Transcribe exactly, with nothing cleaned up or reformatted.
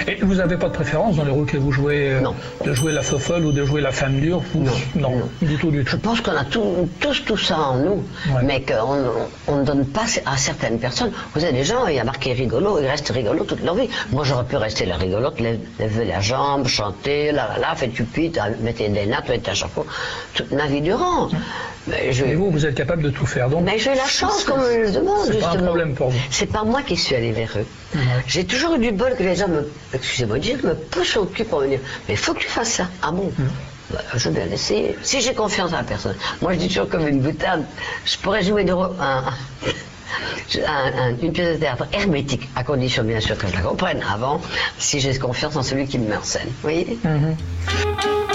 Et vous n'avez pas de préférence dans les rôles que vous jouez euh, Non. De jouer la fofolle ou de jouer la femme dure? Vous... Non, non, non. du tout, du tout. Je pense qu'on a tout, tous tout ça en nous, Ouais. mais qu'on on ne donne pas à certaines personnes. Vous avez des gens, il y a marqué rigolo, ils restent rigolos toute leur vie. Moi, j'aurais pu rester la rigolote, lever la jambe, chanter, là, là, là, faire cupide, mettre des nattes, mettre un chapeau, toute ma vie durant. Mais, je... Mais vous, vous êtes capable de tout faire, donc. Mais j'ai la chance, comme je le demande, c'est justement. pas un problème pour vous. C'est pas moi qui suis allé vers eux. Ouais. J'ai toujours eu du bol que les gens me, excusez-moi de dire, me poussent au cul pour me dire, mais il faut que tu fasses ça. Ah bon? Mm. Bah, je vais laisser. Si j'ai confiance en la personne. Moi, je dis toujours comme une boutade, je pourrais jouer de, un, un, un, une pièce de théâtre hermétique, à condition bien sûr que je la comprenne avant, si j'ai confiance en celui qui me met en scène. Vous voyez? Mm-hmm.